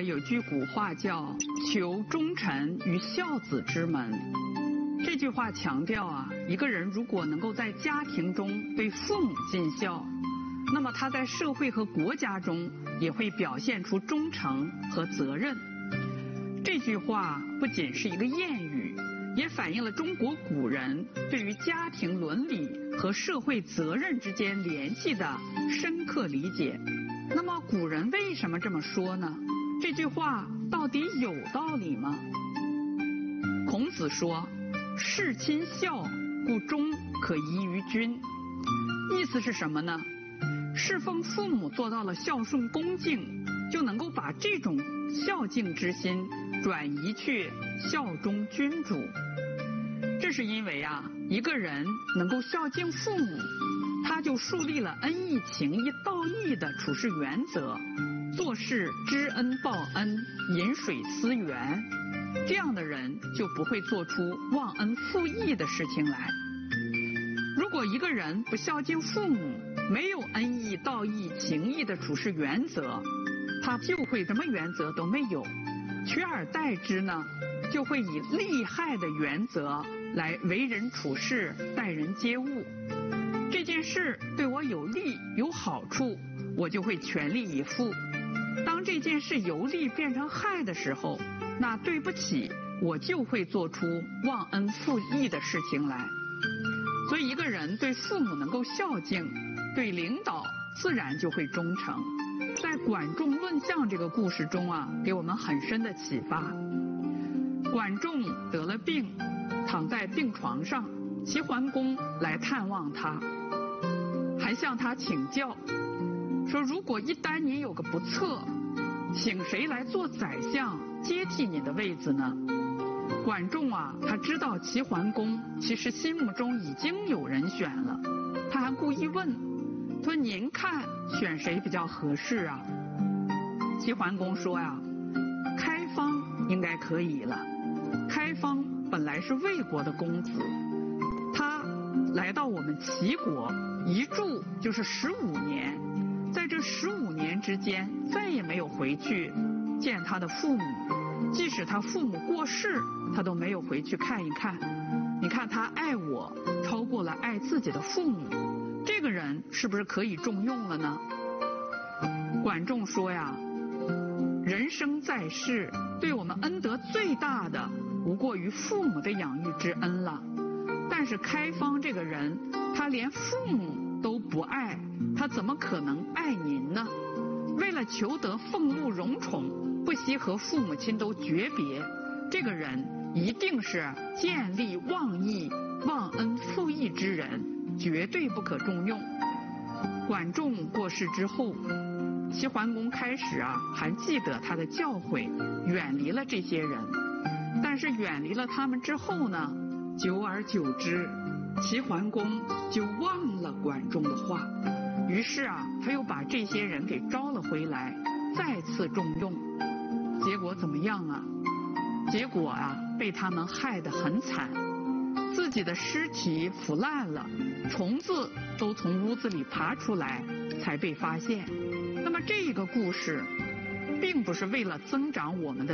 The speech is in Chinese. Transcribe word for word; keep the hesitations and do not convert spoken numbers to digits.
有句古话叫“求忠臣于孝子之门”。这句话强调啊，一个人如果能够在家庭中对父母尽孝，那么他在社会和国家中也会表现出忠诚和责任。这句话不仅是一个谚语，也反映了中国古人对于家庭伦理和社会责任之间联系的深刻理解。那么古人为什么这么说呢？这句话到底有道理吗？孔子说：“事亲孝，故忠可移于君。”意思是什么呢？侍奉父母做到了孝顺恭敬，就能够把这种孝敬之心转移去效忠君主。这是因为啊，一个人能够孝敬父母，他就树立了恩义情义道义的处事原则，做事知恩报恩，饮水思源。这样的人就不会做出忘恩负义的事情来。如果一个人不孝敬父母，没有恩义道义情义的处事原则，他就会什么原则都没有，取而代之呢，就会以利害的原则来为人处事待人接物。这件事对我有利有好处，我就会全力以赴。当这件事由利变成害的时候，那对不起，我就会做出忘恩负义的事情来。所以一个人对父母能够孝敬，对领导自然就会忠诚。在管仲论相这个故事中啊，给我们很深的启发。管仲得了病，躺在病床上，齐桓公来探望他，还向他请教，说如果一旦你有个不测，请谁来做宰相接替你的位子呢？管仲啊，他知道齐桓公其实心目中已经有人选了，他还故意问说：“您看选谁比较合适啊？”齐桓公说呀、啊：“开方应该可以了。开方本来是魏国的公子，他来到我们齐国一住就是十五年，在这十五年之间再也没有回去见他的父母，即使他父母过世，他都没有回去看一看。你看他爱我超过了爱自己的父母，这个人是不是可以重用了呢？”管仲说呀：“人生在世，对我们恩德最大的无过于父母的养育之恩了。但是开方这个人，他连父母都不爱，他怎么可能爱您呢？为了求得俸禄荣宠，不惜和父母亲都诀别，这个人一定是见利忘义、忘恩负义之人，绝对不可重用。”管仲过世之后，齐桓公开始啊还记得他的教诲，远离了这些人。但是远离了他们之后呢，久而久之，齐桓公就忘了管仲的话，于是啊他又把这些人给招了回来，再次重用。结果怎么样啊？结果啊被他们害得很惨，自己的尸体腐烂了，虫子都从屋子里爬出来才被发现。那么这个故事并不是为了增长我们的